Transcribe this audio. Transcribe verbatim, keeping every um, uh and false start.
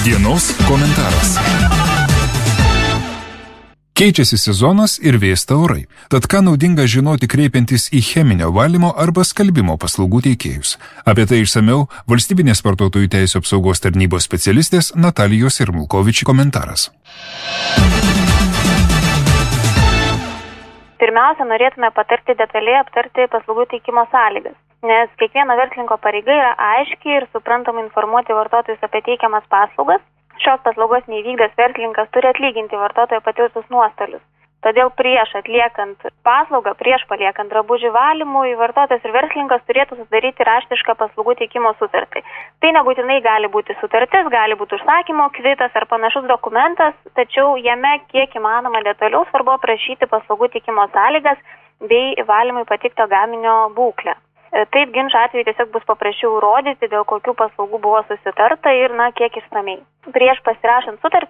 Dienos komentaras. Keičiasi sezonas ir vėsta orai. Tad ką naudinga žinoti kreipiantis į cheminio valymo arba skalbimo paslaugų teikėjus? Apie tai išsamiau Valstybinės vartotojų teisių apsaugos tarnybos specialistės Natalijos Irmulkovič komentaras. Pirmiausia, norėtume patarti detaliai aptarti paslaugų teikimo sąlygas, nes kiekvieno verslininko pareiga yra aiškiai ir suprantamai informuoti vartotojus apie teikiamas paslaugas. Šios paslaugos neįvykdęs verslininkas turi atlyginti vartotojo patirtus nuostolius. Todėl prieš atliekant paslaugą, prieš paliekant drabužių valymui, vartotojas ir verslininkas turėtų sudaryti raštišką paslaugų teikimo sutartį. Tai nebūtinai gali būti sutartis, gali būti užsakymo kvitas ar panašus dokumentas, tačiau jame kiek įmanoma detaliau svarbu aprašyti paslaugų teikimo sąlygas bei valymui patikto gaminio būklę. Taip ginčo atveju tiesiog bus paprasčiau įrodyti, dėl kokių paslaugų buvo susitarta ir, na, kiek išsamiai. Prieš pasirašant sutartį